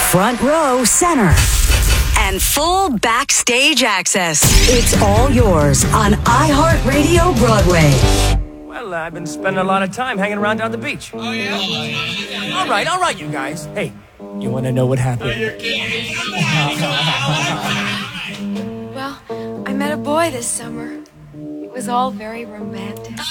front row center, and full backstage access. It's all yours on iHeartRadio Broadway. Well, I've been spending a lot of time hanging around down the beach. Oh, yeah? All right, you guys. Hey, you want to know what happened? You're kidding. Well, I met a boy this summer. It was all very romantic.